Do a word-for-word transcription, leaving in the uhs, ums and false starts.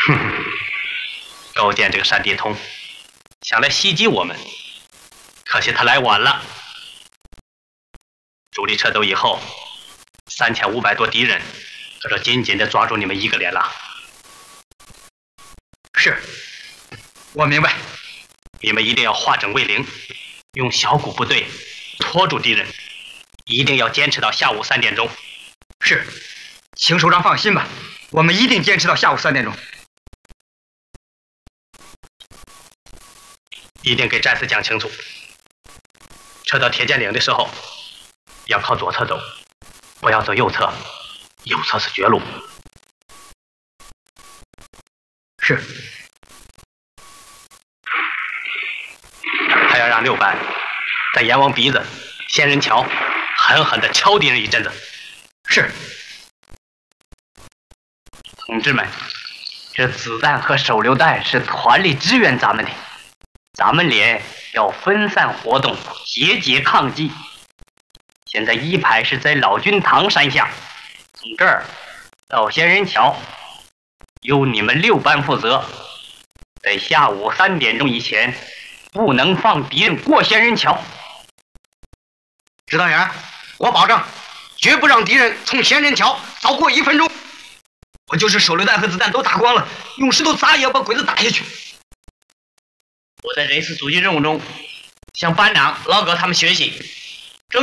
哼，勾践这个山地通，想来袭击我们，可惜他来晚了。主力撤走以后，三千五百多敌人，可就紧紧的抓住你们一个连了。 是，我明白。 你们一定要化整为零，用小股部队拖住敌人，一定要坚持到下午三点钟。 是，请首长放心吧，我们一定坚持到下午三点钟。 一定给战士讲清楚，撤到铁剑岭的时候，要靠左侧走，不要走右侧，右侧是绝路。 是。 还要让六班在阎王鼻子、仙人桥狠狠地敲敌人一阵子。 是。 同志们，这子弹和手榴弹是团里支援咱们的。咱们连要分散活动，节节抗击。现在一排是在老君堂山下，从这儿到仙人桥，由你们六班负责。在下午三点钟以前，不能放敌人过仙人桥。 指导员，我保证，绝不让敌人从仙人桥早过一分钟。我就是手榴弹和子弹都打光了，用石头砸也要把鬼子打下去。 我在这次阻击任务中向班长、老葛他们学习，